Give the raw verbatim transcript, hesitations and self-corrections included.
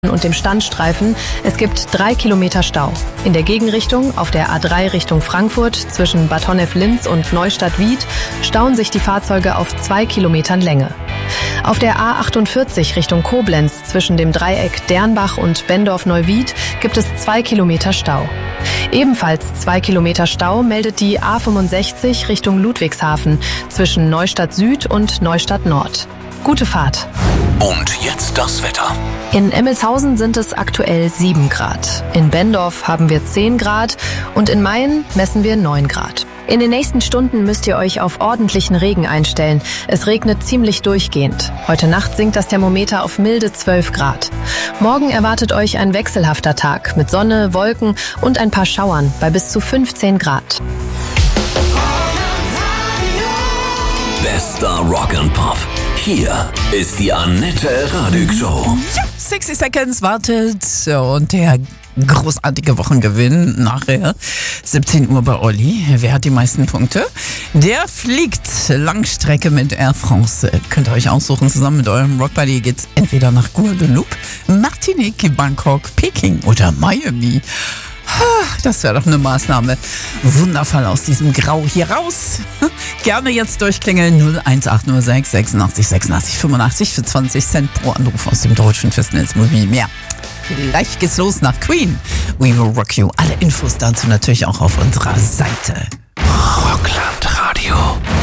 und dem Standstreifen. Es gibt drei Kilometer Stau. In der Gegenrichtung, auf der A drei Richtung Frankfurt, zwischen Bad Honnef-Linz und Neustadt-Wied, stauen sich die Fahrzeuge auf zwei Kilometern Länge. Auf der A achtundvierzig Richtung Koblenz, zwischen dem Dreieck Dernbach und Bendorf-Neuwied, gibt es zwei Kilometer Stau. Ebenfalls zwei Kilometer Stau meldet die A fünfundsechzig Richtung Ludwigshafen, zwischen Neustadt Süd und Neustadt Nord. Gute Fahrt. Und jetzt das Wetter. In Emmelshausen sind es aktuell sieben Grad. In Bendorf haben wir zehn Grad und in Mayen messen wir neun Grad. In den nächsten Stunden müsst ihr euch auf ordentlichen Regen einstellen. Es regnet ziemlich durchgehend. Heute Nacht sinkt das Thermometer auf milde zwölf Grad. Morgen erwartet euch ein wechselhafter Tag mit Sonne, Wolken und ein paar Schauern bei bis zu fünfzehn Grad. Bester Rock and Pop. Hier ist die Annette Radig Show. Ja, sechzig Seconds wartet und der großartige Wochengewinn nachher. siebzehn Uhr bei Olli. Wer hat die meisten Punkte? Der fliegt Langstrecke mit Air France. Könnt ihr euch aussuchen. Zusammen mit eurem Rockbuddy geht's entweder nach Guadeloupe, Martinique, Bangkok, Peking oder Miami. Das wäre doch eine Maßnahme. Wundervoll aus diesem Grau hier raus. Gerne jetzt durchklingeln null eins acht null sechs sechsundachtzig sechsundachtzig fünfundachtzig für zwanzig Cent pro Anruf aus dem deutschen Festnetzmobil. Mehr. Gleich geht's los nach Queen. We will rock you. Alle Infos dazu natürlich auch auf unserer Seite. Rockland Radio.